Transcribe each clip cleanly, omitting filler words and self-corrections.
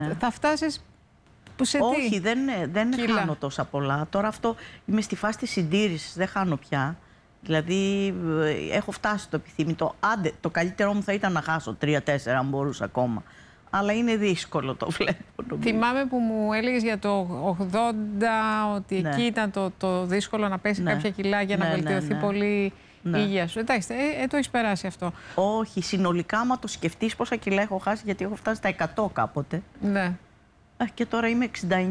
Θα φτάσεις σε τι? Όχι, δεν χάνω τόσα πολλά. Τώρα αυτό είμαι στη φάση της συντήρησης, δεν χάνω πια. Δηλαδή έχω φτάσει στο επιθυμητό. Άντε, το καλύτερό μου θα ήταν να χάσω 3-4 αν μπορούσα ακόμα. Αλλά είναι δύσκολο, το βλέπω. Θυμάμαι που μου έλεγες για το 80 ότι εκεί ήταν το δύσκολο να πέσει κάποια κιλά για να βελτιωθεί πολύ η υγεία σου. Εντάξει, το έχεις περάσει αυτό. Όχι, συνολικά άμα το σκεφτείς πόσα κιλά έχω χάσει, γιατί έχω φτάσει στα 100 κάποτε. Ναι. Και τώρα είμαι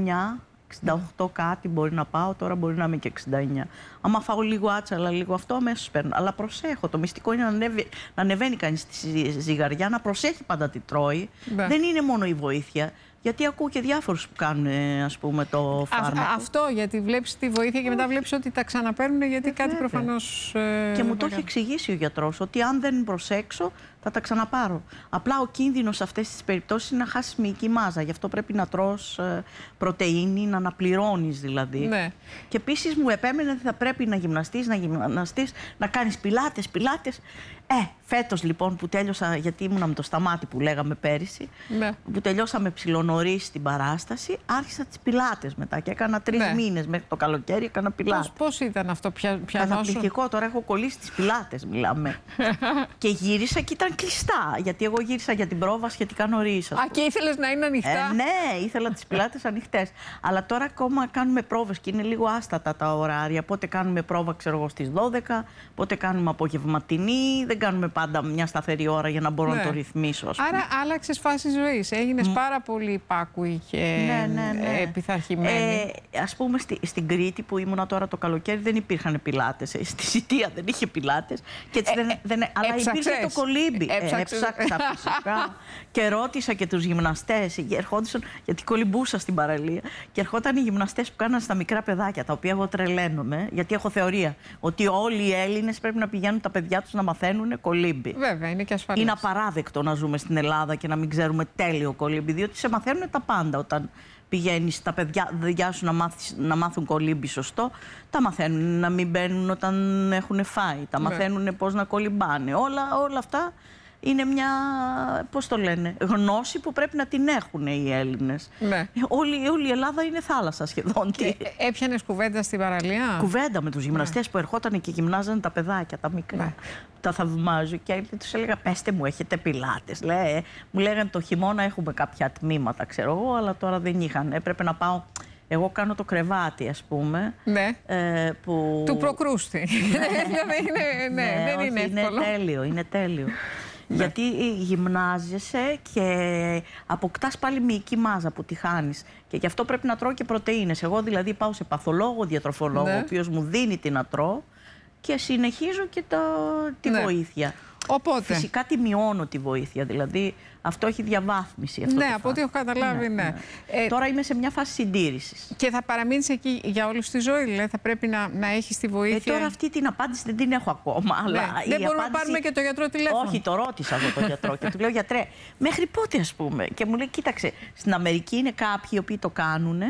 69, 68 κάτι μπορεί να πάω, τώρα μπορεί να είμαι και 69. Άμα φάω λίγο άτσαλα, λίγο αυτό, αμέσως παίρνω. Αλλά προσέχω, το μυστικό είναι να ανεβαίνει κανείς στη ζυγαριά, να προσέχει πάντα τι τρώει. Δεν είναι μόνο η βοήθεια. Γιατί ακούω και διάφορους που κάνουν, ας πούμε, το φάρμακο. Αυτό, γιατί βλέπεις τη βοήθεια και μετά βλέπεις ότι τα ξαναπαίρνουν, γιατί κάτι προφανώς... Και μου το έχει εξηγήσει ο γιατρός, ότι αν δεν προσέξω θα τα ξαναπάρω. Απλά ο κίνδυνος σε αυτές τις περιπτώσεις είναι να χάσεις μυϊκή μάζα. Γι' αυτό πρέπει να τρως πρωτεΐνη, να αναπληρώνεις δηλαδή. Ναι. Και επίσης μου επέμενε ότι θα πρέπει να γυμναστείς, να κάνεις πιλάτες. Φέτος λοιπόν που τέλειωσα, γιατί ήμουνα με το σταμάτη που λέγαμε πέρυσι, που τελειώσαμε ψιλονωρίς στην παράσταση, άρχισα τις πιλάτες μετά και έκανα 3 μήνες μέχρι το καλοκαίρι, έκανα πιλάτες. Πώς ήταν αυτό, ποια καταπληκτικό, τώρα έχω κολλήσει τις πιλάτες, μιλάμε. Και γύρισα και ήταν κλειστά, γιατί εγώ γύρισα για την πρόβα σχετικά νωρίς. Και ήθελες να είναι ανοιχτά. Ναι, ήθελα τις πιλάτες ανοιχτές. Αλλά τώρα ακόμα κάνουμε πρόβες και είναι λίγο άστατα τα ωράρια. Πότε κάνουμε πρόβα, ξέρω εγώ, στις 12, πότε κάνουμε απογευματινή, δεν κάνουμε πάντα μια σταθερή ώρα για να μπορώ να το ρυθμίσω. Άρα άλλαξες φάση ζωής. Έγινες πάρα πολύ υπάκουη και επιθαρχημένη. Ας πούμε στην Κρήτη που ήμουνα τώρα το καλοκαίρι δεν υπήρχαν πιλάτες. Στη Σιτία δεν είχε πιλάτες. Αλλά υπήρχε το κολύμπι. Έψαξα φυσικά. Και ρώτησα και τους γυμναστές. Ερχόντουσαν, γιατί κολυμπούσα στην παραλία. Και ερχόταν οι γυμναστές που κάναν στα μικρά παιδάκια, τα οποία εγώ τρελαίνομαι, γιατί έχω θεωρία ότι όλοι οι Έλληνες πρέπει να πηγαίνουν τα παιδιά τους να μαθαίνουν κολύμπι. Βέβαια, είναι και ασφαλές. Είναι απαράδεκτο να ζούμε στην Ελλάδα και να μην ξέρουμε τέλειο κολύμπι, διότι σε μαθαίνουν τα πάντα όταν πηγαίνεις τα παιδιά σου να μάθουν κολύμπι σωστό. Τα μαθαίνουν να μην μπαίνουν όταν έχουν φάει, τα μαθαίνουν πώς να κολυμπάνε. Όλα αυτά είναι μια, πώς το λένε, γνώση που πρέπει να την έχουν οι Έλληνες. Όλη η Ελλάδα είναι θάλασσα σχεδόν. Έπιανες κουβέντα στην παραλία? Κουβέντα με τους γυμναστές που ερχόταν και γυμνάζανε τα παιδάκια, τα μικρά. Τα θαυμάζω και τους έλεγα, πέστε μου, έχετε πιλάτες? Μου λέγανε το χειμώνα έχουμε κάποια τμήματα, ξέρω εγώ, αλλά τώρα δεν είχαν. Έπρεπε να πάω. Εγώ κάνω το κρεβάτι, ας πούμε. Που... Του προκρούστη. Δεν είναι εύκολο. Είναι τέλειο. Γιατί γυμνάζεσαι και αποκτάς πάλι μυϊκή μάζα που τη χάνεις. Και γι' αυτό πρέπει να τρώω και πρωτεΐνες. Εγώ δηλαδή πάω σε παθολόγο, διατροφολόγο, ο οποίος μου δίνει τι να τρώω και συνεχίζω και τη βοήθεια. Οπότε. Φυσικά τη μειώνω τη βοήθεια, δηλαδή αυτό έχει διαβάθμιση. Από ό,τι έχω καταλάβει, Τώρα είμαι σε μια φάση συντήρησης. Και θα παραμείνεις εκεί για όλη τη ζωή, δηλαδή θα πρέπει να έχεις τη βοήθεια. Τώρα αυτή την απάντηση δεν την έχω ακόμα. Αλλά δεν μπορούμε να πάρουμε και το γιατρό τηλέφωνο? Όχι, το ρώτησα εγώ τον γιατρό και του λέω, γιατρέ, μέχρι πότε, ας πούμε? Και μου λέει, κοίταξε, στην Αμερική είναι κάποιοι οι οποίοι το κάνουν.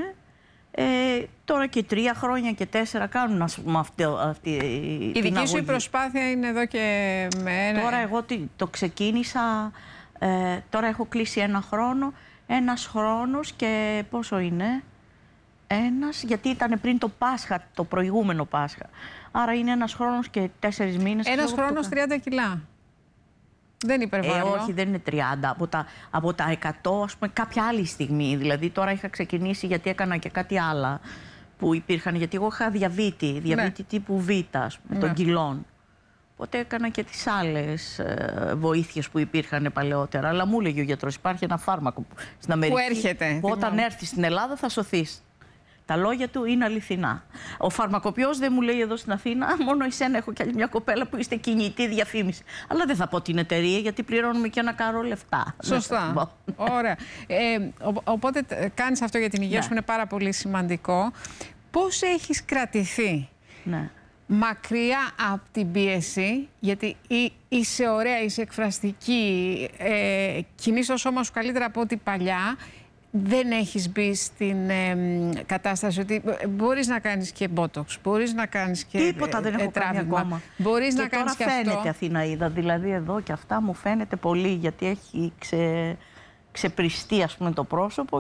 Τώρα και 3 χρόνια και 4 κάνουν, ας πούμε, αυτή η δική σου προσπάθεια είναι εδώ και με Τώρα εγώ το ξεκίνησα, τώρα έχω κλείσει 1 χρόνο, 1 χρόνος και πόσο είναι? Γιατί ήταν πριν το Πάσχα, το προηγούμενο Πάσχα. Άρα είναι 1 χρόνος και 4 μήνες. 1 χρόνος 30 κιλά. Δεν υπερβάλλω. Όχι, δεν είναι 30. Από τα 100, ας πούμε, κάποια άλλη στιγμή. Δηλαδή τώρα είχα ξεκινήσει γιατί έκανα και κάτι άλλα που υπήρχαν. Γιατί εγώ είχα διαβήτη τύπου Β, ας πούμε, των κιλών. Οπότε έκανα και τις άλλες βοήθειες που υπήρχαν παλαιότερα. Αλλά μου έλεγε ο γιατρός, υπάρχει ένα φάρμακο στην Αμερική που έρχεται. Που όταν έρθεις στην Ελλάδα θα σωθείς. Τα λόγια του είναι αληθινά. Ο φαρμακοποιός δεν μου λέει εδώ στην Αθήνα, μόνο εσένα έχω κι άλλη μια κοπέλα που είστε κινητή διαφήμιση. Αλλά δεν θα πω την εταιρεία, γιατί πληρώνουμε και ένα κάρο λεφτά. Σωστά. Ωραία. Οπότε κάνεις αυτό για την υγεία σου, είναι πάρα πολύ σημαντικό. Πώς έχεις κρατηθεί μακριά από την πίεση, γιατί είσαι ωραία, είσαι εκφραστική, κινείς το σώμα σου καλύτερα από ό,τι παλιά. Δεν έχεις μπει στην κατάσταση ότι μπορείς να κάνεις και μπότοξ, μπορείς να κάνεις και τίποτα δεν έχω κάνει ακόμα. Μπορείς να κάνεις και αυτό. Τώρα φαίνεται Αθηναίδα, δηλαδή εδώ και αυτά μου φαίνεται πολύ, γιατί έχει ξεπριστεί, ας πούμε, το πρόσωπο